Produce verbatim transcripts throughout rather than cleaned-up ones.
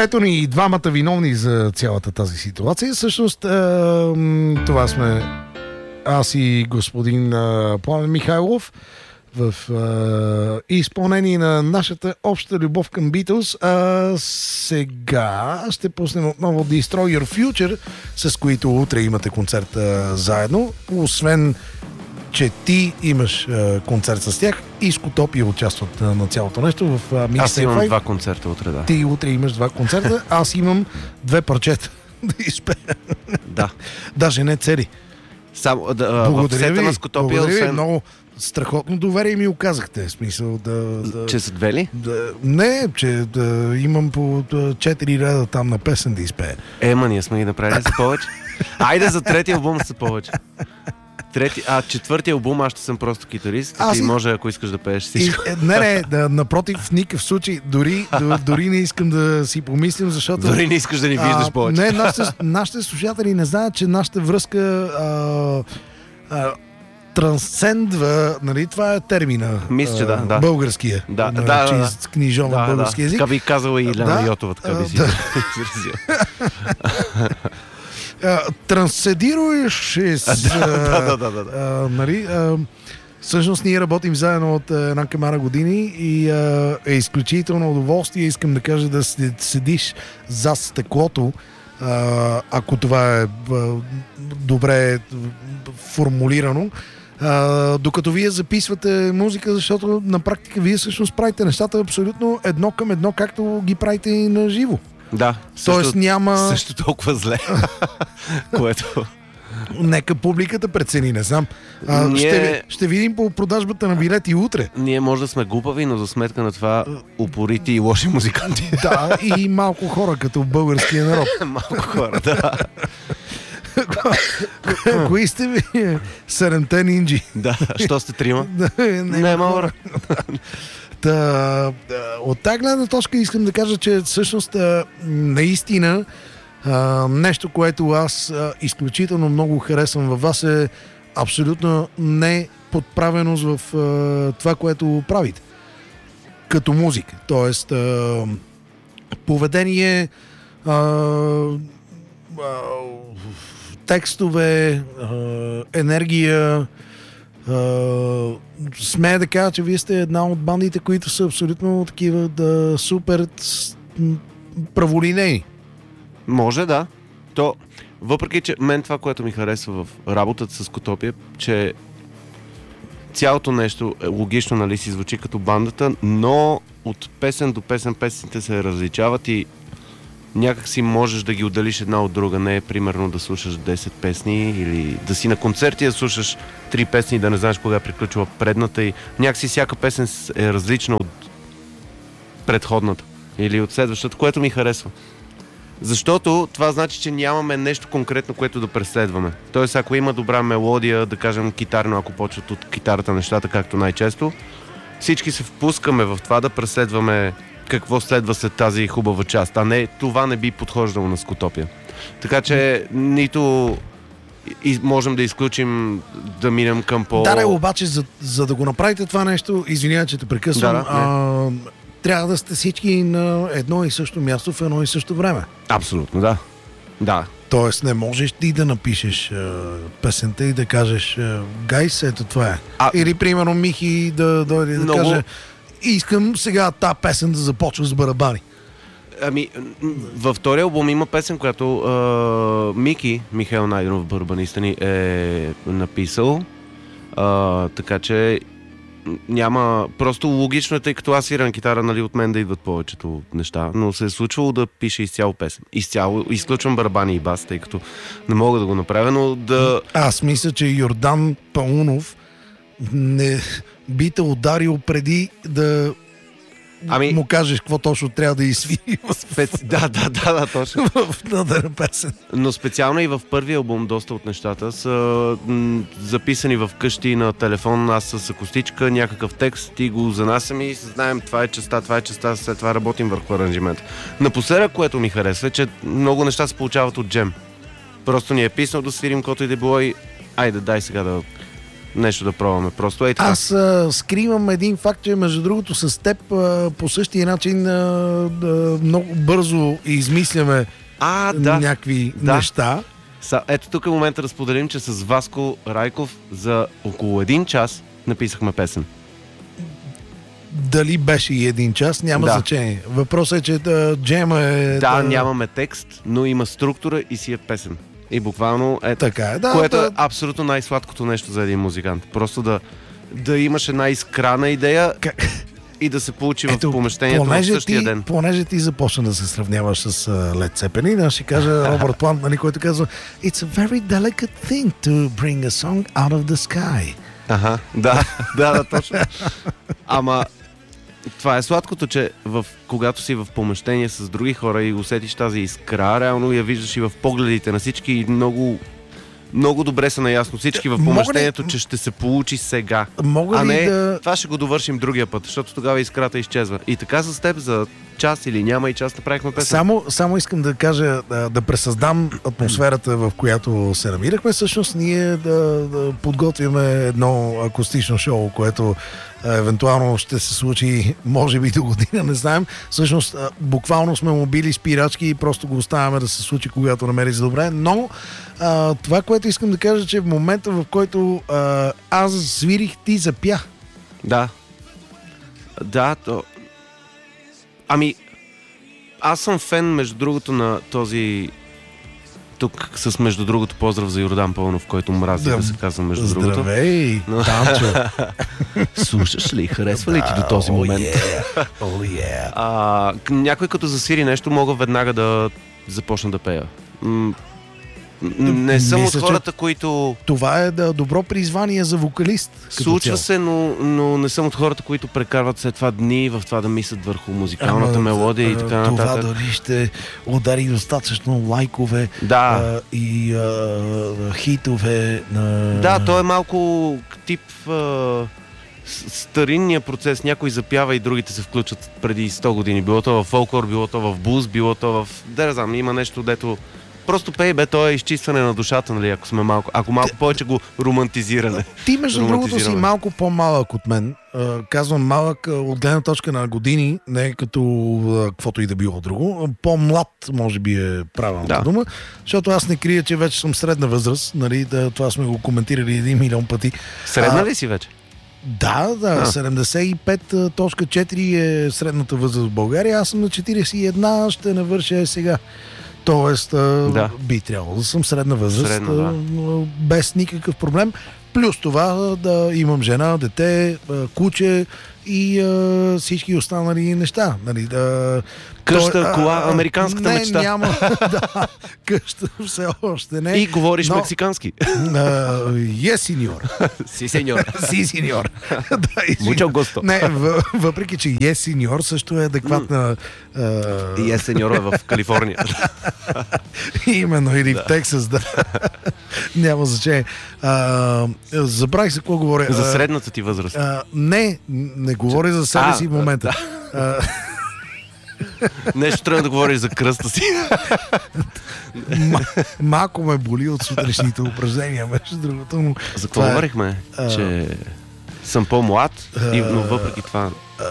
Ето ни и двамата виновни за цялата тази ситуация. Всъщност, а, това сме аз и господин а, Пламен Михайлов в а, изпълнение на нашата обща любов към Beatles. А сега ще пуснем отново Destroy Your Future, с които утре имате концерт а, заедно. Освен че ти имаш а, концерт с тях и Скутопия участват а, на цялото нещо в а, Mixtape Аз имам Five. два концерта утре, да. Ти утре имаш два концерта, аз имам две парчета да изпея. Да. Даже не цели. Само да, в сета на Скутопия, освен... освен... много страхотно доверие ми оказахте. В смисъл да... да Че са две ли? да, не, че да имам по четири реда там на песен да изпея. Ема, ние сме ги направили за повече. Айде за третия албум са повече. Трети, а четвъртия албум аз ще съм просто китарист. Аз ти и... може, ако искаш да пееш всичко. И, не, не, да, напротив, в никакъв случай. Дори, дори не искам да си помислим, защото... Дори не искаш да ни виждаш а, повече. Не, нашите, нашите слушатели не знаят, че нашата връзка а, а, трансцендва, нали, това е термина. Мисля, че да, да. Българския. Да, на, да, да, да. Книжон на да, български да. език. Така би казала и Елена да, Йотова, така би си да. изразила. Трансцедируеше с... Да, да, да, да, да. Нали, а, всъщност ние работим заедно от една камара години и а, е изключително удоволствие. Искам да кажа да седиш зад стъклото, а, ако това е а, добре формулирано, а, докато вие записвате музика, защото на практика вие всъщност правите нещата абсолютно едно към едно, както ги правите и на живо. Да, Тоест също, няма... също толкова зле. Което... Нека публиката прецени, не знам. А, Ние... ще, ще видим по продажбата на билети утре. Ние може да сме глупави, но за сметка на това упорити и лоши музиканти. Да, и малко хора, като българския народ. Малко хора, да. Кои сте ви? Седемте нинджи. Да, що сте трима? не, не мога. Та, от тази гледна точка искам да кажа, че всъщност наистина нещо, което аз изключително много харесвам във вас, е абсолютно не подправеност в това, което правите като музика. Тоест поведение, текстове, енергия. Uh, смея да кажа, че вие сте една от бандите, които са абсолютно такива да супер праволинейни. Може, да. То, въпреки че мен това, което ми харесва в работата с Скутопия, че цялото нещо е логично, нали, си звучи като бандата, но от песен до песен песните се различават и някак си можеш да ги отделиш една от друга. Не е примерно да слушаш десет песни или да си на концерти да слушаш три песни и да не знаеш кога е приключила предната и някакси всяка песен е различна от предходната или от следващата, което ми харесва. Защото това значи, че нямаме нещо конкретно, което да преследваме. Тоест, ако има добра мелодия, да кажем китарно, ако почват от китарата нещата, както най-често, всички се впускаме в това да преследваме какво следва след тази хубава част, а не, това не би подхождало на Скутопия. Така че нито и можем да изключим да минем към по... Да, не, обаче, за, за да го направите това нещо, извинявай, че те прекъсвам, да, да, а, трябва да сте всички на едно и също място в едно и също време. Абсолютно, да. Да. Тоест не можеш ти да напишеш а, песента и да кажеш гайс, ето това е. А... Или примерно Михи да дойде да много... каже искам сега тази песен да започва с барабани. Ами, във втория албум има песен, която а, Мики, Михаил Найденов, барабаниста ни, е написал. А, така че няма... Просто логично е, тъй като аз свирам китара, нали, от мен да идват повечето неща, но се е случвало да пише изцяло песен. Изцяло, изключвам барабани и бас, тъй като не мога да го направя, но да... Аз мисля, че Йордан Паунов не би те ударил преди да ами, му кажеш какво точно трябва да изсвири. Специ... Да, да, да, да, точно. В надъра песен. Но специално и в първия албум доста от нещата са м- записани в къщи на телефон, аз с акустичка, някакъв текст, ти го занасям и знаем това е частта, това е частта, след това работим върху аранжимент. Напоследък, което ми харесва, е, че много неща се получават от джем. Просто ни е писнал да свирим каквото и да било и айде, дай сега да нещо да пробваме. Просто е така. Аз а, скривам един факт, че между другото с теб а, по същия начин а, да, много бързо измисляме А, да. някакви да. неща. Са, ето тук е момента да споделим, че с Васко Райков за около един час написахме песен. Дали беше и един час, няма Да. значение. Въпросът е, че да, джема е... Да, нямаме текст, но има структура и си е песен. И буквално е Така е, да. което да, е абсолютно най-сладкото нещо за един музикант. Просто да, да имаш една изкрана идея Как- и да се получи Ето, в помещението в понеже същия ти, ден. Понеже ти започна да се сравняваш с uh, Led Zeppelin, аз ще кажа Робърт Плант, нали, който казва It's a very delicate thing to bring a song out of the sky. Ага, да, да, да, точно. Ама това е сладкото, че в, когато си в помещение с други хора и усетиш тази искра, реално я виждаш и в погледите на всички и много, много добре са наясно всички в Мога ли- помещението, че ще се получи сега. Мога А ли не, да... това ще го довършим другия път, защото тогава искрата изчезва. И така с теб за час или няма и час направихме песен. Само, само искам да кажа, да, да пресъздам атмосферата, в която се намирахме. Всъщност ние да, да подготвяме едно акустично шоу, което а, евентуално ще се случи, може би до година, не знаем. Всъщност, а, буквално сме му били спирачки и просто го оставяме да се случи, когато намери за добре. Но а, това, което искам да кажа, че в момента, в който а, аз свирих, ти запя. Да. Да, то... Ами, аз съм фен, между другото, на този... Тук с между другото поздрав за Йордан Пълнов, който мрази да, да се казва между другото. Здравей, Танчо. Слушаш ли? Харесва ли ти до този момент? Oh yeah. Oh yeah. А, някой като засвири нещо, мога веднага да започна да пея. М- не съм Мисля, от хората, които... Това е да, добро призвание за вокалист. като Случва цяло. се, но, но не съм от хората, които прекарват след това дни в това да мислят върху музикалната Ама, мелодия и а, така Това нататък. дали ще удари достатъчно лайкове Да. а, и а, хитове на... Да, то е малко тип а, с- старинния процес. Някой запява и другите се включат преди сто години. Било то в фолклор, било то в блуз, било то в... Да, не знам, има нещо, дето... Просто пей, бе, то е изчистване на душата, нали, ако сме малко... Ако малко повече го романтизираме. Ти, между другото, си романтизираме. малко по-малък от мен. А, казвам малък а, от гледна точка на години, не като а, каквото и да било друго. По-млад, може би е правилната Да. дума, защото аз не крия, че вече съм средна възраст. Нали, да, това сме го коментирали един милион пъти. Средна А, ли си вече? Да, да, А. седемдесет и пет цяло четири е средната възраст в България. Аз съм на четиридесет и една, ще навърша сега. Тоест, а, Да. би трябвало да съм средна възраст, Средна, да. а, без никакъв проблем. Плюс това да имам жена, дете, а, куче и а, всички останали неща. Нали, да, Къща, Той- а, кола, а, американската не, мечта. Няма, да, къща все още не. И говориш но- мексикански. Е, сеньор. Си, сеньор. Си, сеньор. Да, извинявай. Mucho gusto. Не, в, въпреки че е сеньор също е адекватна. И е сеньора в Калифорния. Именно, или в Тексас, да. Няма значение. А, забравих за какво говоря. За А, средната ти възраст. а, не, не говоря за себе А, си в момента. А, Нещо трябва да говориш за кръста си. ма- малко ме боли от сутрешните упражнения, между другото. Но За какво това е- говорихме? а, Че съм по-млад, и, но въпреки това...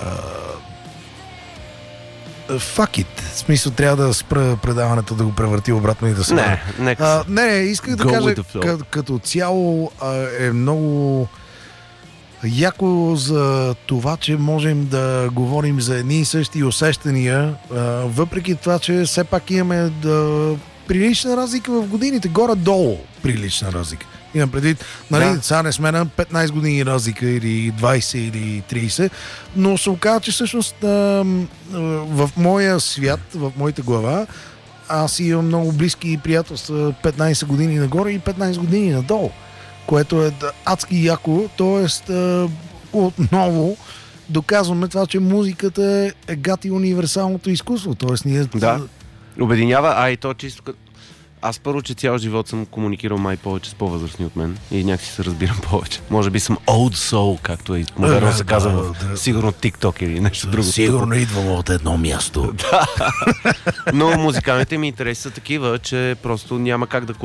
Fuck it. В смисъл, трябва да спра предаването, да го превърти обратно и да се... Не, нека... А, не, не, исках да Go кажа, with the flow. като, като цяло а, е много яко за това, че можем да говорим за едни и същи усещания, а, въпреки това, че все пак имаме да, прилична разлика в годините, горе-долу прилична разлика. Имам предвид, нали, Да. сега не сме на петнайсет години разлика или двайсет или трийсет, но се оказа, че всъщност а, в моя свят, в моята глава, аз имам много близки приятелства петнайсет години нагоре и петнайсет години надолу, което е да, адски яко, т.е. отново доказваме това, че музиката е гати универсалното изкуство, т.е. ние... Да. Обединява, а и то чисто като... Аз първо, че цял живот съм комуникирал май повече с по-възрастни от мен и някакси се разбирам повече. Може би съм old soul, както е модерно Е, се да, казва в да. сигурно TikTok или нещо друго. Сигурно идвам от едно място. Но музикалните ми интереси са такива, че просто няма как да, корес...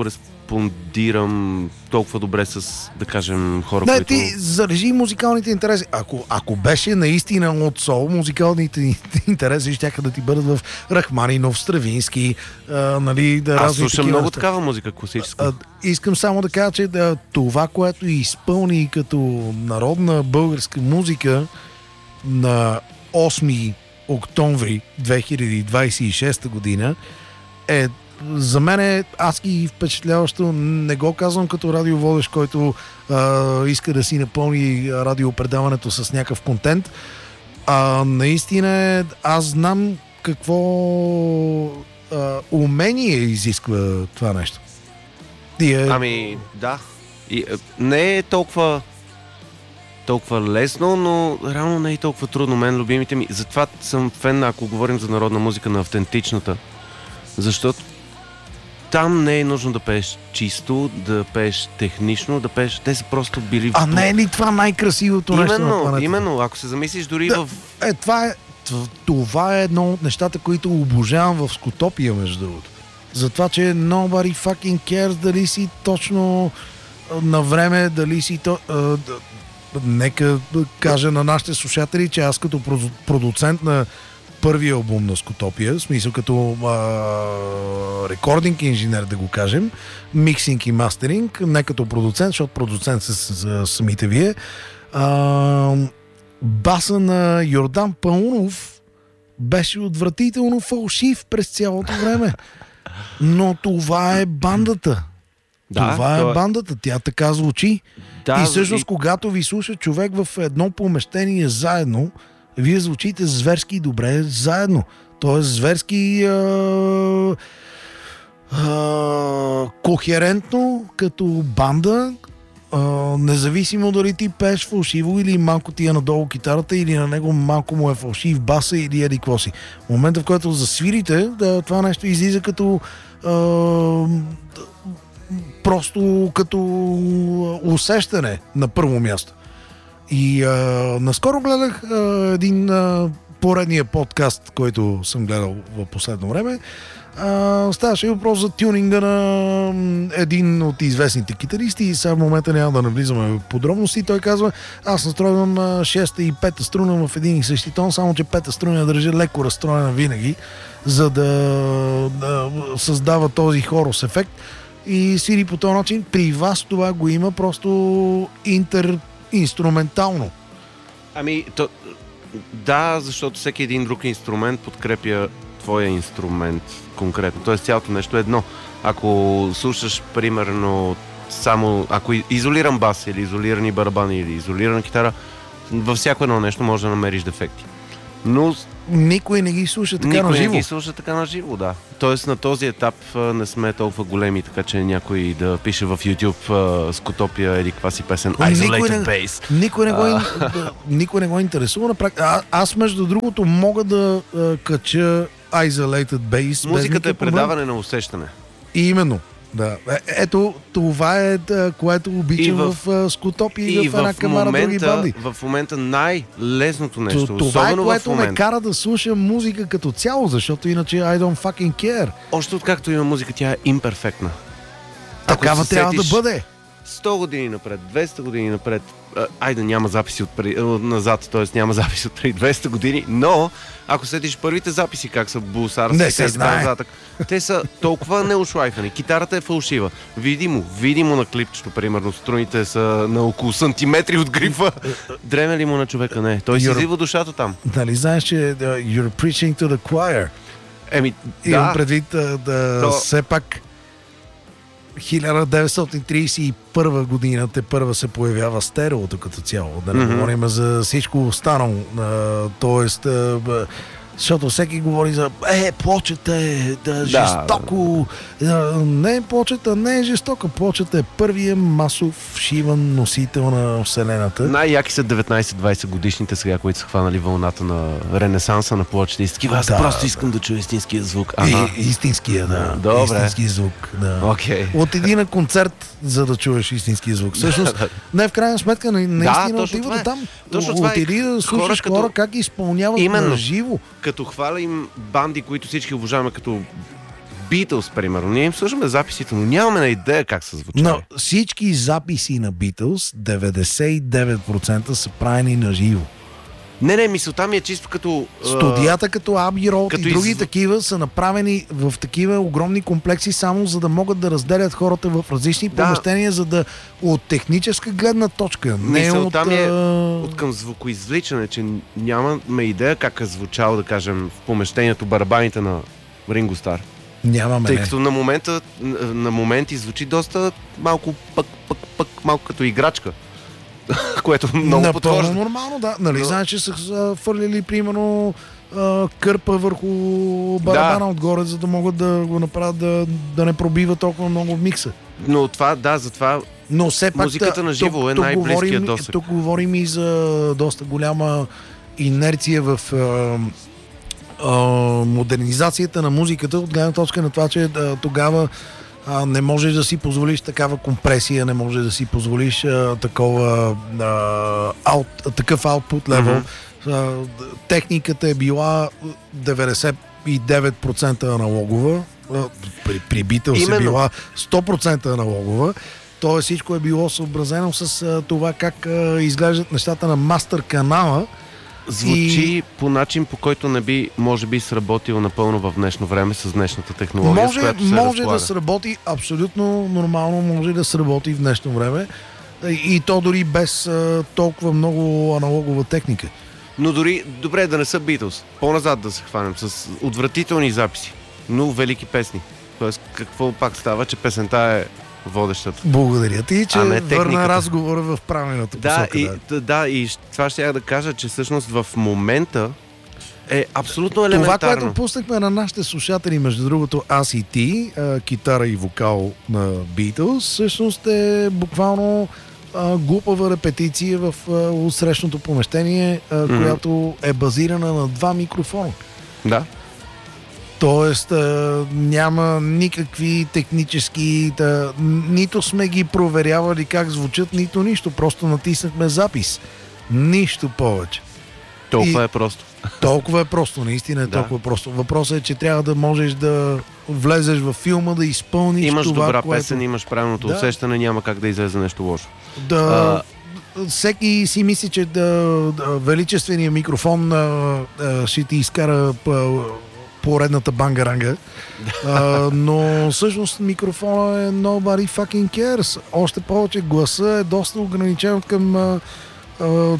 кореспондирам толкова добре с, да кажем, хора, Не, които... ти зарежи музикалните интереси. Ако, ако беше наистина от сол, музикалните интереси щяха да ти бъдат в Рахманинов, Стравински, а, нали, да Аз разни слушам такива много неща. такава музика, класическа. А, искам само да кажа, че да, това, което изпълни като народна българска музика на осми октомври две хиляди двадесет и шеста година е за мен е адски и впечатляващо. Не го казвам като радиоводещ, който а, иска да си напълни радиопредаването с някакъв контент. А наистина аз знам какво а, умение изисква това нещо. И е... Ами, да. И, е, не е толкова толкова лесно, но реално не е толкова трудно. Мен, любимите ми. Затова съм фен, ако говорим за народна музика, на автентичната. Защото там не е нужно да пееш чисто, да пееш технично, да пееш... Те са просто били... А не е ли това най-красивото нещо на Именно, планетата? именно. Ако се замислиш дори Да. в... Е, това е, т- това е едно от нещата, които обожавам в Скотопия, между другото. Затова, че nobody fucking cares дали си точно а, на време, дали си то... А, да, нека да кажа на нашите слушатели, че аз като проду- продуцент на първия албум на Скотопия, в смисъл като а, рекординг инженер, да го кажем, миксинг и мастеринг, не като продуцент, защото продуцент са с, с, самите вие. А, баса на Йордан Паунов беше отвратително фалшив през цялото време. Но това е бандата. Да, това то е е- бандата. Тя така звучи. Да, и всъщност, и- когато ви слуша човек в едно помещение заедно, вие звучите зверски добре заедно. Тоест зверски а, а, кохерентно като банда, а, независимо дали ти пееш фалшиво или малко ти е надолу китарата, или на него малко му е фалшив баса или еди какво си. В момента, в който засвирите, да, това нещо излиза като а, просто като усещане на първо място. И а, наскоро гледах а, един а, поредния подкаст, който съм гледал в последно време. А, ставаше въпрос за тюнинга на м, един от известните китаристи и сега в момента няма да навлизаме в подробности. Той казва, аз настройвам а, шеста и пета струна в един и същи тон, само че пета струна държа леко разстроена винаги, за да, да създава този хорус ефект и свири по този начин. При вас това го има просто интер инструментално. Ами, то, да, защото всеки един друг инструмент подкрепя твоя инструмент конкретно. Тоест цялото нещо е едно. Ако слушаш, примерно, само, ако изолиран бас или изолирани барабани или изолирана китара, във всяко едно нещо можеш да намериш дефекти. Но Никой не ги слуша така никой на живо. не ги слуша така на живо, да. Тоест на този етап а, не сме толкова големи, така че някой да пише в YouTube а, Скотопия или каква си песен Ами, Isolated никой не- Bass. Никой не го, А. ин- да, никой не го интересува. На практика. А, аз, между другото, мога да а, кача Isolated Bass. без Музиката е никакъв проблем. предаване на усещане. И именно. Да. Е, ето, това е, да, което обичам И в, в- в Скотопия и, И в една в камара други момента, банди. в момента най-лесното нещо, То- Това е, особено в което ме момента. кара да слушам музика като цяло, защото иначе I don't fucking care. Още откакто има музика, тя е имперфектна. Ако Такава се трябва да сетиш бъде. сто години напред, двеста години напред, а, айде няма записи от преди, а, назад, т.е. няма записи от преди двеста години, но ако сетиш първите записи, как са бусарски, Не се как знае. нататък, те са толкова неошлайфани. Китарата е фалшива. Видимо, видимо на клипчето, примерно, струните са на около сантиметри от грифа. Дреме ли му на човека? Не. Той си You're- излива душата там. Нали знаеш, че uh, you're preaching to the choir. Еми, Имам да. предвид да, да То- все пак хиляда деветстотин тридесет и първа година те първа се появява стереото като цяло. Да не Мгм. говорим за всичко останало. А, тоест, а, б- защото всеки говори за е, плочата е да, жестоко. А, не, плочата не е жестока. Плочата е първия масов шиван носител на Вселената. Най-яки са деветнайсет-двайсет годишните сега, които са хванали вълната на ренесанса на плочите и са такива. Аз Да, просто искам да чуя истинския звук. И, Ага. истинския, да. Добре. Истински звук. Да. Окей. Отиди на концерт, за да чуеш истинския звук. Всъщност, не в крайна сметка, на- наистина точно отива това до е. там. Точно това е. Отиди да слушаш Хора хора, като- как изпълняват Именно. на живо. Като хвалим банди, които всички уважаваме като Beatles, примерно. Ние им слушаме записите, но нямаме на идея как са звучали. Но всички записи на Beatles, деветдесет и девет процента са правени на живо. Не, не, мисълта ми е чисто като... Студията като Abbey Road и други из... такива са направени в такива огромни комплекси, само за да могат да разделят хората в различни да. помещения, за да от техническа гледна точка. Не мисълта от, ми е а... от към звукоизвличане, че нямаме идея как е звучало, да кажем, в помещението барабаните на Ринго Стар. Нямаме. Тъй като на момента, на моменти звучи доста малко пък, пък, пък, малко като играчка. Което много подхожда. Напълно нормално, да. Нали, Но... знаеш, че са фърлили, примерно, кърпа върху барабана да. отгоре, за да могат да го направят да, да не пробива толкова много в микса. Но това, да, затова Но все пак, музиката на живо е най-близкият досег. Тук говорим и за доста голяма инерция в а, а, модернизацията на музиката, от гледна точка на това, че а, тогава А, не можеш да си позволиш такава компресия, не можеш да си позволиш а, такова а, аут, такъв output level. Mm-hmm. А, техниката е била деветдесет и девет процента аналогова, а, при, при Beatles е била сто процента аналогова. Тоест всичко е било съобразено с а, това как а, изглеждат нещата на мастер канала. Звучи и... по начин, по който не би, може би, сработил напълно в днешно време с днешната технология, може, с която се Може разполага. да сработи, абсолютно нормално може да сработи в днешно време и то дори без а, толкова много аналогова техника. Но дори, добре да не са Beatles, по-назад да се хванем с отвратителни записи, но велики песни. Тоест, какво пак става, че песента е водещата. Благодаря ти, че а върна разговора в правилната да, посока. И, да. да, и това ще я да кажа, че всъщност в момента е абсолютно елементарно. Това, което пуснахме на нашите слушатели, между другото, аз и ти, а, китара и вокал на Beatles, всъщност е буквално а, глупава репетиция в а, отсрещното помещение, а, mm-hmm. която е базирана на два микрофона. Да. Тоест а, няма никакви технически, да, нито сме ги проверявали как звучат, нито нищо. Просто натиснахме запис. Нищо повече. Толкова и, е просто. Толкова е просто, наистина е да. толкова просто. Въпросът е, че трябва да можеш да влезеш във филма, да изпълниш имаш това, добра което... песен, имаш правилното да. усещане, няма как да излезе нещо лошо. Да... А... Всеки си мисли, че да, да, величественият микрофон а, а, ще ти изкара а, поредната бангаранга, а, но всъщност микрофона е nobody fucking cares. Още повече гласа е доста ограничен към а, а,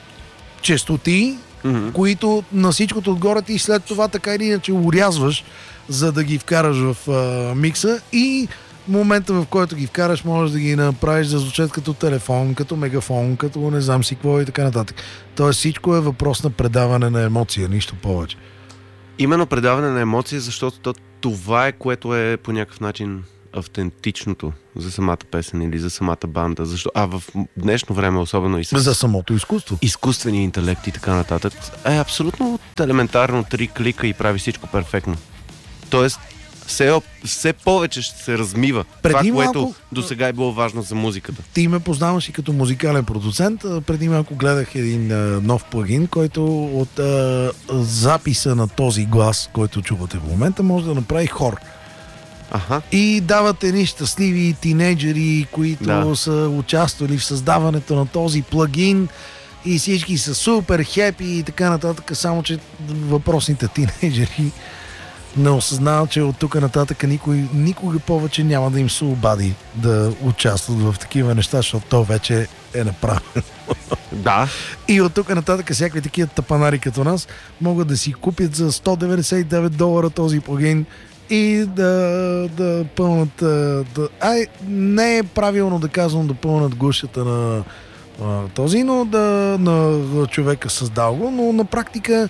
честоти, mm-hmm. които на всичкото отгоре ти след това така или иначе урязваш, за да ги вкараш в а, микса и момента, в който ги вкараш, можеш да ги направиш да звучат като телефон, като мегафон, като не знам си какво и така нататък. Тоест всичко е въпрос на предаване на емоция, нищо повече. Именно предаване на емоции, защото това е, което е по някакъв начин автентичното за самата песен или за самата банда. Защо? А в днешно време, особено и с... За самото изкуство. Изкуствения интелект и така нататък, е абсолютно елементарно три клика и прави всичко перфектно. Тоест, все, все повече ще се размива преди това, малко, което до сега е било важно за музиката. Ти ме познаваш и като музикален продуцент. Преди малко гледах един а, нов плагин, който от а, записа на този глас, който чувате в момента, може да направи хор. Аха. И дават едни щастливи тинейджери, които да. са участвали в създаването на този плагин и всички са супер хепи и така нататък, само че въпросните тинейджери не осъзнават, че от тук нататък никой, никога повече няма да им се обади да участват в такива неща, защото то вече е направено. Да. И от тук нататък всякакви такива тапанари като нас могат да си купят за сто деветдесет и девет долара този плагин и да, да пълнат... Да, ай, не е правилно да казвам да пълнат гушата на а, този, но да на, на човека създал го, но на практика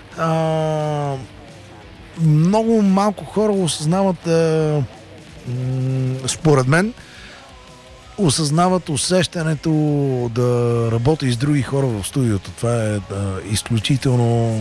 а, много малко хора осъзнават а, м- според мен осъзнават усещането да работи с други хора в студиото. Това е да, изключително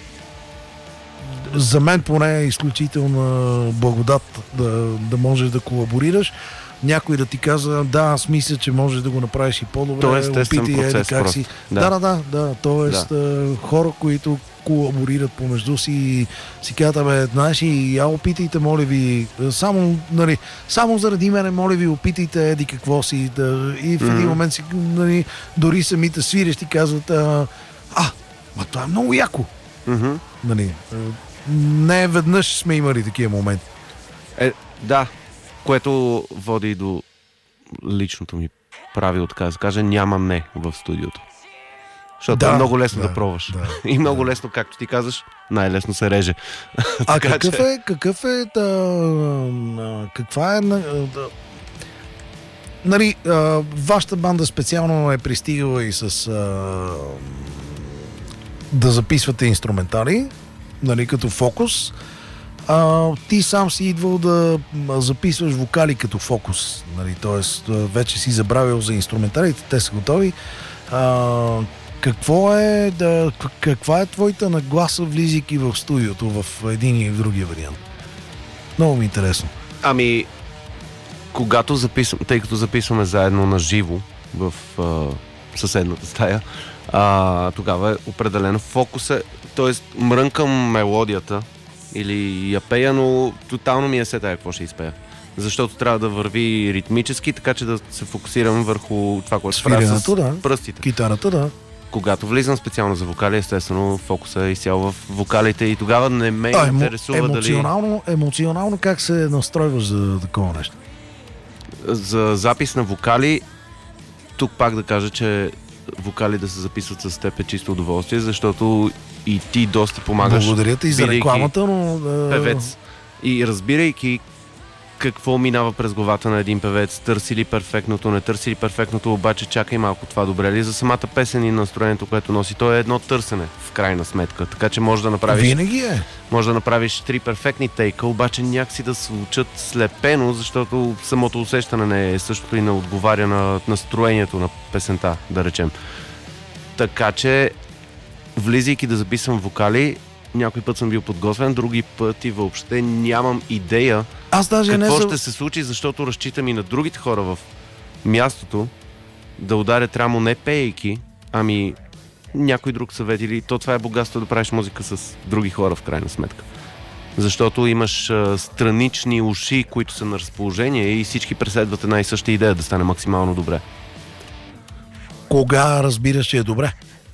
за мен поне е изключителна благодат да, да можеш да колаборираш. Някой да ти казва, да, аз мисля, че можеш да го направиш и по-добре. То е естествен опити, процес. еди, как си. Да, да, да, да. Тоест да. хора, които колаборират помежду си и си казват, бе, знаеш и я опитайте, моля ви, само, нали, само заради мене, моля ви, опитайте еди какво си. Да, и в един mm-hmm. момент си, нали, дори самите свирещи казват, а, а ма това е много яко. Mm-hmm. Нали, не веднъж сме имали такива моменти. Е, да, което води до личното ми правило, така да се каже, няма не в студиото. Защото да, е много лесно да, да пробваш. Да, и много да. лесно, както ти казваш, най-лесно се реже. А какъв е, какъв е да, каква е да, нали, а, вашата банда специално е пристигала и с а, да записвате инструментали, нали, като фокус. А, ти сам си идвал да записваш вокали като фокус, нали, т.е. вече си забравил за инструменталите, те са готови. А, какво е да, каква е твоята нагласа, влизайки в студиото в един и в другия вариант? Много ми е интересно. Ами, когато записвам, тъй като записваме заедно на живо в а, съседната стая, а, тогава е определено фокуса, т.е. мрънкам мелодията или я пея, но тотално ми е сета какво ще изпея. Защото трябва да върви ритмически, така че да се фокусирам върху това, което правя с да. пръстите. Китарата, да. Когато влизам специално за вокали, естествено фокуса е изцяло в вокалите и тогава не ме а, интересува емо, емоционално, дали... Емоционално как се настройваш за такова нещо? За запис на вокали, тук пак да кажа, че вокали да се записват с теб е чисто удоволствие, защото и ти доста помагаш. Благодаря ти за рекламата, но... Певец. И разбирайки какво минава през главата на един певец, търси ли перфектното, не търси ли перфектното, обаче чакай малко, това добре ли за самата песен и настроението, което носи. То е едно търсене, в крайна сметка. Така че може да направиш... Винаги е. Може да направиш три перфектни тейка, обаче някакси да звучат слепено, защото самото усещане не е същото и не отговаря на настроението на песента, да речем. Така че, влизайки да записвам вокали, някой път съм бил подготвен, други пъти въобще нямам идея Аз даже какво не ще се случи, защото разчитам и на другите хора в мястото да ударят рамо не пеейки, ами някой друг съвет или то това е богатство да правиш музика с други хора в крайна сметка. Защото имаш а, странични уши, които са на разположение и всички преследват една и съща идея да стане максимално добре. Кога разбираш, че е добре?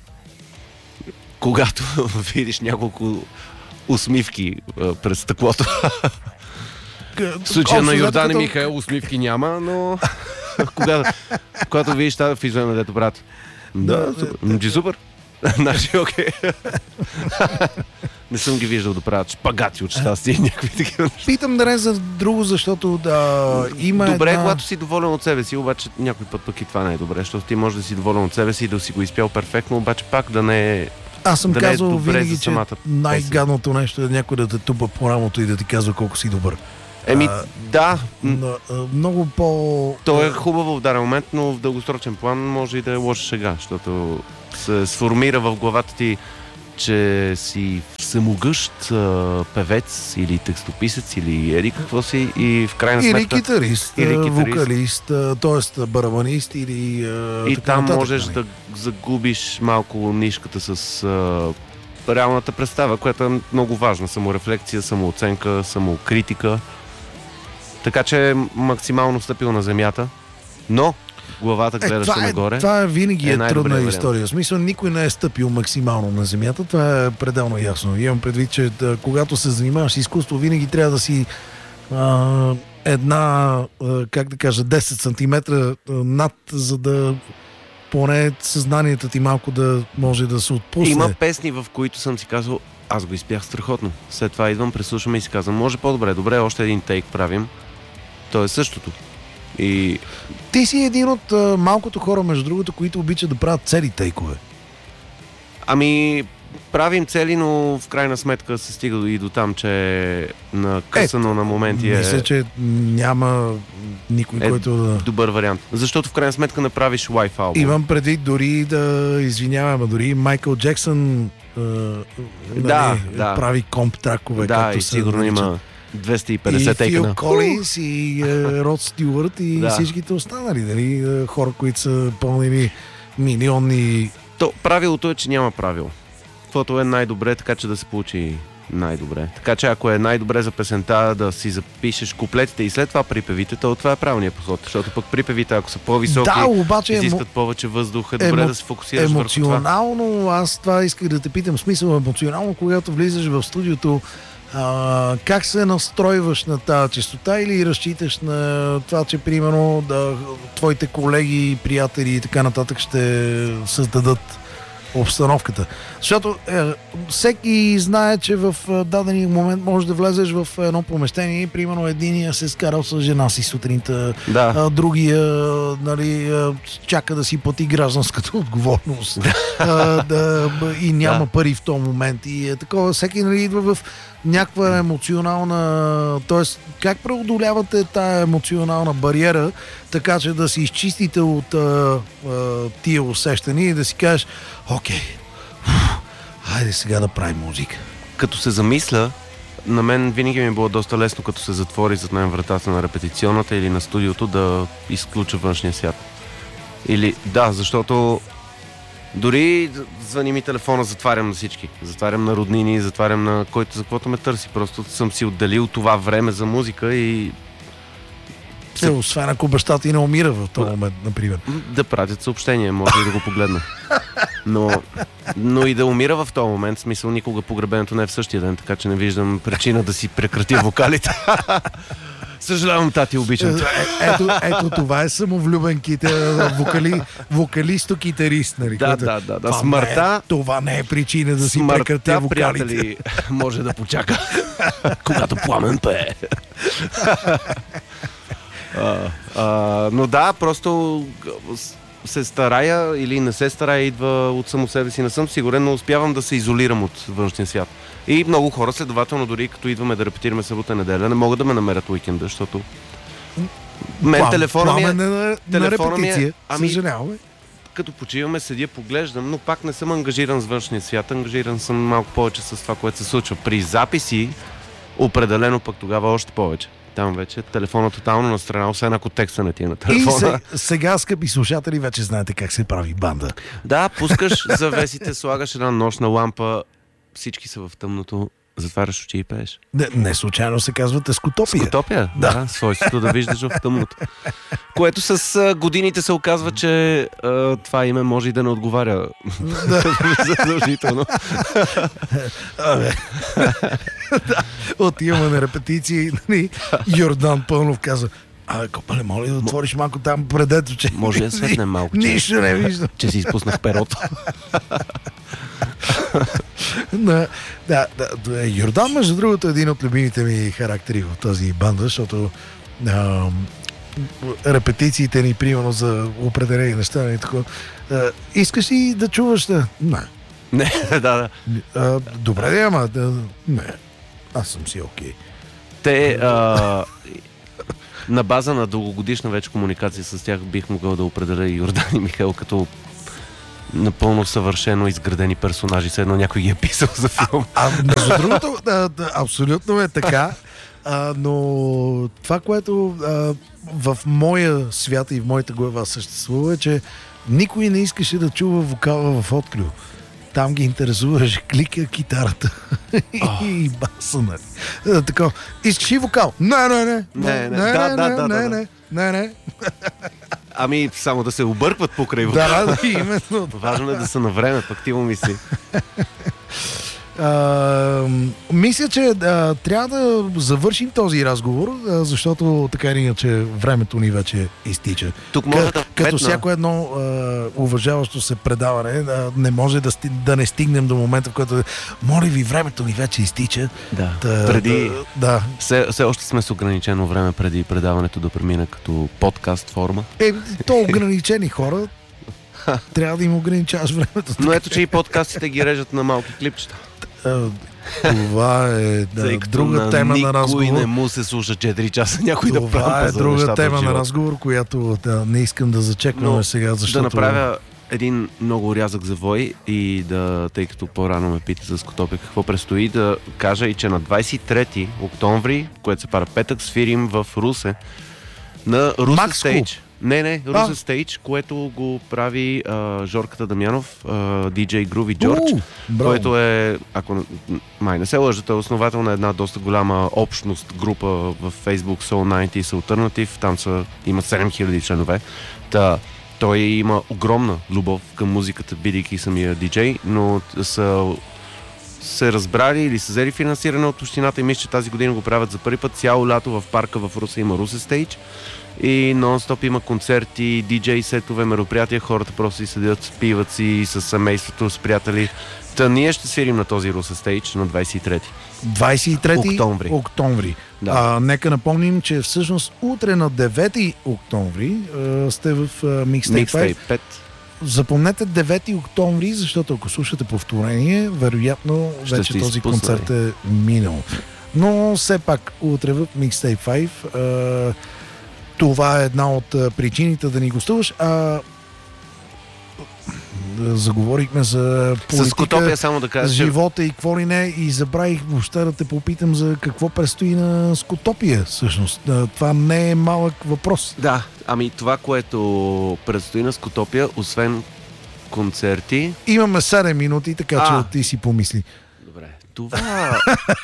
Когато видиш няколко усмивки а, през стъклото. В случая на Йордан и Михаил усмивки няма, но когато, когато видиш тази физиономия, дето брат. Да, супер. супер. Значи, окей. Не съм ги виждал да правят шпагати от щастие и някакви такива. Питам да не за друго, защото да има добре, една... когато си доволен от себе си, обаче някой път пък и това не е добре, защото ти можеш да си доволен от себе си и да си го изпял перфектно, обаче пак да не е... Аз съм да казал е винаги, че най-гадното нещо е някой да те тупа по рамото и да ти казва колко си добър. Еми, а, да. Но, много по... То е хубаво в даден момент, но в дългосрочен план може и да е лоша шега, защото се сформира в главата ти, че си всемогъщ а, певец или текстописец или еди какво си и в крайна сметка... Или китарист, или китарист. Вокалист, т.е. барабанист или... А, и там нататък, можеш не? да загубиш малко нишката с а, реалната представа, която е много важна. Саморефлексия, самооценка, самокритика. Така че е максимално стъпил на земята, но главата гледаше е, това нагоре. Е, това е винаги е, е трудна вариант. история. В смисъл, никой не е стъпил максимално на земята. Това е пределно ясно. Имам предвид, че да, когато се занимаваш с изкуство, винаги трябва да си а, една, а, как да кажа, десет сантиметра над, за да поне съзнанието ти малко да може да се отпусне. Има песни, в които съм си казал, аз го изпях страхотно. След това идвам, преслушвам и си казвам, може по-добре, добре, още един тейк правим. То е същото. И... Ти си един от а, малкото хора, между другото, които обичат да правят цели тейкове. Ами, правим цели, но в крайна сметка се стига и до там, че накъсано е, на моменти е... Мисля, че няма никой, е който да... добър вариант. Защото в крайна сметка направиш лайф албум. Имам предвид дори да, извинявам, дори Майкъл Джексън а, да, нали, да. прави комп тракове. Да, и сигурно има двеста и петдесет и тейкана. Фил Колинс, и е, Род Стюарт, и да. всичките останали, нали, хора, които са пълнили милиони... То правилото е, че няма правило. каквото е най-добре, така че да се получи най-добре. Така че ако е най-добре за песента да си запишеш куплетите и след това припевите, то това е правилният подход. Защото пък припевите, ако са по-високи, да, обаче, изискват емо... повече въздух, е добре емо... да се фокусираш върху това. Емоционално, аз това исках да те питам, смисъл емоционално, когато влизаш в студиото, а, как се настройваш на тази честота или разчиташ на това, че примерно да, твоите колеги, приятели и така нататък ще създадат обстановката. Защото е, всеки знае, че в даден момент можеш да влезеш в едно помещение и примерно единия се скарал с жена си сутринта, да. а, другия нали, чака да си плати гражданската отговорност а, да, и няма да. пари в този момент. И е такова, всеки нали, идва в някаква емоционална... Тоест, как преодолявате тая емоционална бариера, така че да си изчистите от а, а, тия усещания и да си кажеш, окей, фу, хайде сега да правим музика. Като се замисля, на мен винаги ми е било доста лесно, като се затвори зад мен вратата на репетиционната или на студиото, да изключа външния свят. Или да, защото дори звъни ми телефона, затварям на всички. Затварям на роднини, затварям на който за каквото ме търси. Просто съм си отделил това време за музика и... Е, освен ако баща ти не умира в този момент, например. Да пратят съобщение, може и да го погледна. Но, но и да умира в този момент, в смисъл никога погребението не е в същия ден, така че не виждам причина да си прекратя вокалите. Съжалявам, тати, обичам. Е, ето, ето това е самовлюбен кит, вокали, вокалисто-китарист. Нали, да, да, да, да. Смъртта... Не е, това не е причина да си прекратя вокалите. Приятели, може да почака, когато Пламен пее. а, а, но да, просто се старая или не се старая, идва от само себе си. Не съм сигурен, но успявам да се изолирам от външния свят. И много хора, следователно, дори като идваме да репетираме събота неделя, не могат да ме намерят уикенда, защото мен Плам, телефона ми е... на, телефона на репетиция, ми е, ами, съжаляваме. Като почиваме, седя, поглеждам, но пак не съм ангажиран с външния свят, ангажиран съм малко повече с това, което се случва. При записи, определено пък тогава още повече. Там вече телефонът тотално на страна, освен ако текста не ти е на телефона. И сега, скъпи слушатели, вече знаете как се прави банда. Да, пускаш завесите, слагаш една нощна лампа, всички са в тъмното, затваряш очи и пееш. Не, не случайно се казва Скотопия. Скотопия, да, да, свойството да виждаш в тъмното. Което с а, годините се оказва, че а, това име може и да не отговаря задължително. Абе. Да, отиваме на репетиции, нали, Йордан Пълнов казва: абе, Копале, моля да отвориш малко там предето, че... Може да светне малко, че... Нищо не виждам. Че си изпуснах перото. да, да, да, Йордан, между другото, е един от любимите ми характери в тази банда, защото а, репетициите ни, примерно, за определени неща, и така, а, искаш ли да чуваш? Да? Не. Не, да, да. А, добре, да, ама, да, не. Аз съм си окей. Okay. Те, а, на база на дългогодишна вече комуникация с тях, бих могъл да определя и Йордан и Михаил като напълно съвършено изградени персонажи, все едно някой ги е писал за филм. А, а между другото, да, да, абсолютно е така, а, но това, което а, в моя свят и в моята глава съществува, е, че никой не искаше да чува вокала в открил. Там ги интересуваше клика, китарата oh. и баса, нали. Така, искаш и вокал? Не, не, не. Не, не, не, да, не, да, не, да, не, да. не, не, не. Ами, само да се объркват покрай вокала. Да, да, именно. Важно е да са на време, пък ти му мисли. А, мисля, че а, трябва да завършим този разговор, а, защото така или иначе времето ни вече изтича. Тук може К- да като всяко едно а, уважаващо се предаване, а, не може да, сти, да не стигнем до момента, в който моля ви, времето ни вече изтича. Да, да преди... Да, да. Все, все още сме с ограничено време преди предаването да премина като подкаст форма. Е, то ограничени хора трябва да им ограничаваш времето. Но ето, че и подкастите ги режат на малки клипчета. Това е да, друга на тема на разговор. Никой не му се слуша четири часа някой да прави. Това е друга тема на разговор, която да, не искам да зачекваме Но, сега, защото... Да направя един много рязък завой и да, тъй като по-рано ме пита за Скотопия какво предстои, да кажа и че на двадесет и трети октомври, което се пара петък, свирим в Русе на Русе Стейдж. Не, не, Русе Стейдж, което го прави а, Жорката Дамянов, а, диджей Груви Джордж, който е, ако май не се лъжа, той е основател на една доста голяма общност, група в Facebook Soul деветдесет Alternative, там са, има седем хиляди членове. Та, той има огромна любов към музиката, бидейки самия диджей, но са се разбрали или са взели финансиране от общината и мисля, че тази година го правят за първи път. Цяло лято в парка в Русе има Русе Стейдж и нон-стоп има концерти, диджей сетове, мероприятия, хората просто си седят, пиват си с семейството, с приятели. Та ние ще свирим на този Русе Стейдж на двадесет и трети. двадесет и трети октомври. октомври. Да. А, нека напомним, че всъщност утре на девети октомври а, сте в Mixtape Mixtape пет. Запомнете девети октомври, защото ако слушате повторение, вероятно ще вече този концерт е минал. Но все пак утре в Mixtape пет а, това е една от причините да ни гостуваш. А, заговорихме за политика, с Скутопия, само да кажа, живота и какво ли не, и забравих въобще да те попитам за какво предстои на Скутопия всъщност. Това не е малък въпрос. Да, ами това, което предстои на Скутопия, освен концерти... Имаме седем минути, така а. че ти си помисли. Добре, това,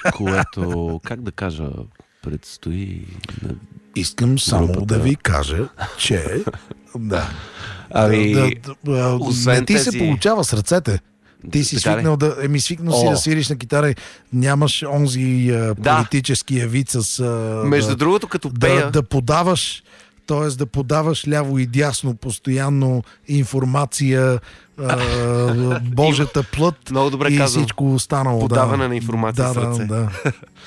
което, как да кажа, предстои... Искам само групата. Да ви кажа, че... да. Ами, да, да, да, не ти тези... се получава с ръцете. Ти си така свикнал да, еми, свикнал си да свириш на китара и нямаш онзи а, политическия вид с... А, Между да, другото, като пея... Да, да подаваш, т.е. да подаваш ляво и дясно постоянно информация, а, Божията плът много добре и казвам. Всичко останало. Подаване да. на информация да, с ръце. Да, да.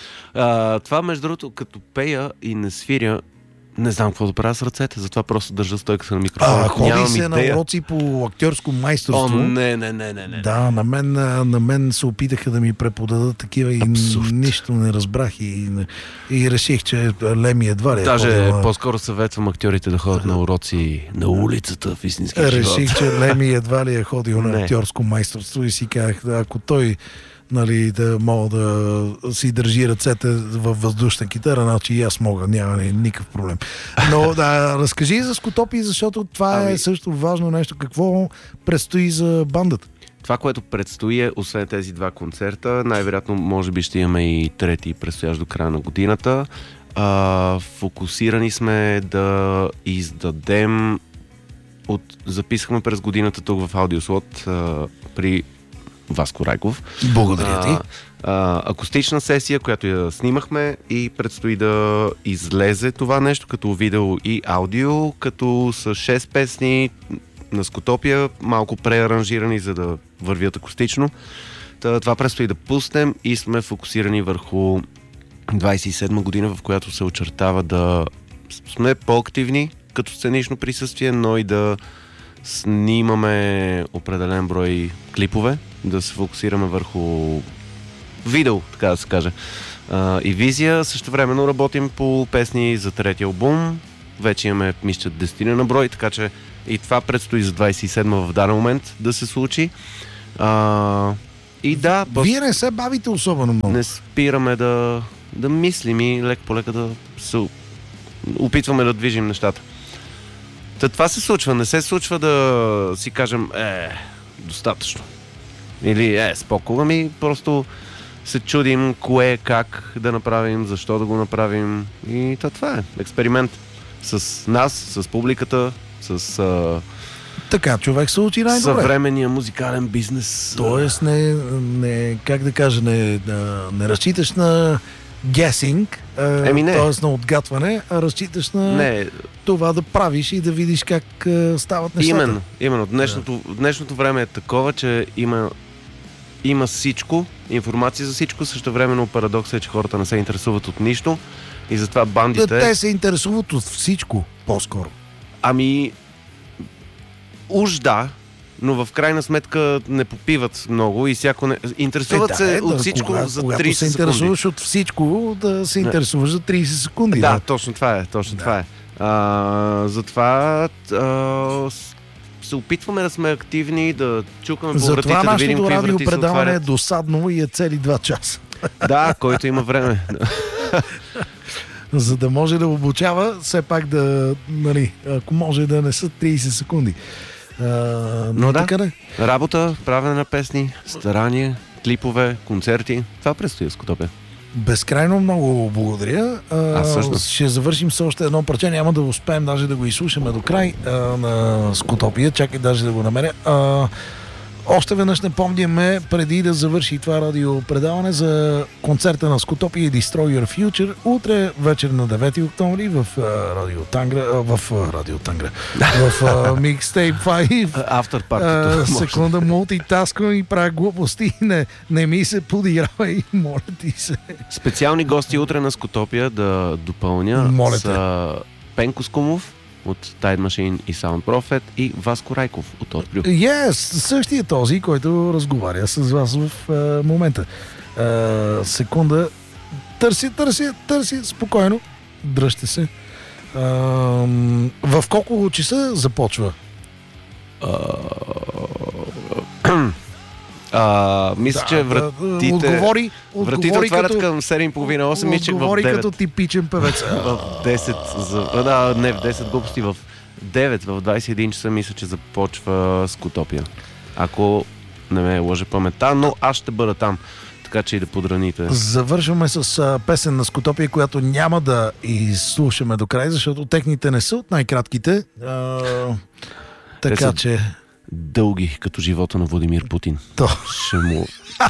а, това, между другото, като пея и не свиря, не знам какво да правя с ръцете, затова просто държа стойката на микрофона. А, ходи се на уроци по актьорско майсторство. О, не, не, не, не, не. Да, на мен, на мен се опитаха да ми преподадат такива и абсурд. Нищо не разбрах и, и реших, че Леми едва ли е. Даже ходила... по-скоро съветвам актьорите да ходят на уроци на улицата в истинския живот. Реших, че Леми едва ли е ходил на актьорско майсторство и си казах, ако той нали, да мога да си държи ръцете във въздушна китара, значи и аз мога, няма никакъв проблем. Но да, разкажи за Скутопия, защото това ами... е също важно нещо. Какво предстои за бандата? Това, което предстои е, освен тези два концерта, най-вероятно може би ще имаме и трети предстоящ до края на годината. А, фокусирани сме да издадем от... Записахме през годината тук в Аудиослот а, при Васко Райков. Благодаря ти. А, а, акустична сесия, която я снимахме и предстои да излезе това нещо като видео и аудио, като с шест песни на Скутопия, малко преаранжирани, за да вървят акустично. Та, това предстои да пуснем и сме фокусирани върху двадесет и седма година, в която се очертава да сме по-активни като сценично присъствие, но и да снимаме определен брой клипове, да се фокусираме върху видео, така да се каже. А, и визия. Същевременно работим по песни за третия албум. Вече имаме, мисля, десетина на брой, така че и това предстои за двадесет и седма в даден момент да се случи. А, и да... Вие не се бавите особено много. Не спираме да, да мислим и лек по лека да се опитваме да движим нещата. Та това се случва. Не се случва да си кажем е, достатъчно. Или е, споко. Ами просто се чудим кое, как да направим, защо да го направим. И та, това е експеримент. С нас, с публиката, с а... така, човек се учи най-добре. Съвременния музикален бизнес. Тоест не, не как да кажа, не, не разчиташ на guessing, т.е. на отгатване, а разчиташ на не. Това да правиш и да видиш как uh, стават нещата. Именно, именно. Днешното, yeah. днешното време е такова, че има, има всичко, информация за всичко, същевременно парадоксът е, че хората не се интересуват от нищо и затова бандите... Да, те се интересуват от всичко, по-скоро. Ами, уж да, но в крайна сметка не попиват много и всяко не... Интересуват е, да, се е, от да, всичко кога, за когато тридесет секунди. Когато се интересуваш от всичко, да се интересуваш за тридесет секунди. Да, да. точно това е, точно да. това е. А, затова а, се опитваме да сме активни, да чукаме по вратите, да видим какви врати се отварят. Затова нашето радиопредаване е досадно и е цели два часа. Да, който има време. за да може да обучава, все пак да, нали, ако може да не са трийсет секунди. А, но да, така да, работа, правене на песни, старание, клипове, концерти. Това предстои в Скотопия. безкрайно много благодаря. А, Аз също. ще завършим с още едно парче. Няма да успеем даже да го изслушаме до край а, на Скотопия. Чакай даже да го намеря. А, още веднъж напомняме, преди да завърши това радиопредаване, за концерта на Скотопия и Destroy Your Future утре вечер на девети октомври в а, Радио Тангра, а, в а, Радио Тангра, в а, Mixtape пет. Автор А, партито. секунда, мултитасквам и правя глупости. Не, не ми се подигравай, моля ти се. Специални гости утре на Скотопия да допълня Моля те. са Пенко Скумов от Tide Machine и Sound Prophet и Васко Райков от Отбрю. Yes, същия този, който разговаря с вас в а, момента. А, секунда. Търси, търси, търси, спокойно. Дръжте се. А, в колко часа започва? А, мисля, Да, че да, вратите, отговори, вратите отговори отварят като, към седем и половина осем, мисля, че в отговори девет. като типичен певец. В десет, за, а, да, не в десет глупости, в девет, в двайсет и един часа мисля, че започва Скотопия. Ако не ме лъже паметта, но аз ще бъда там, така че и да подраните. Завършваме с а, песен на Скотопия, която няма да изслушаме до край, защото техните не са от най-кратките. А, така са- че... Дълги, като живота на Владимир Путин. То. Ще му...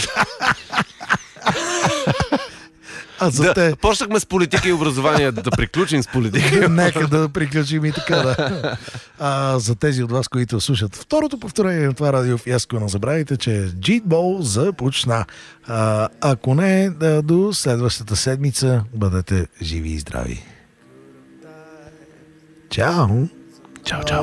А за Да, те... почнахме с политика и образование, да приключим с политика. Нека да приключим и така, да. А, за тези от вас, които слушат второто повторение на това радиофиаско, не забравяйте, че Джитбол започна. А, ако не, да, до следващата седмица бъдете живи и здрави. Чао! Чао, чао.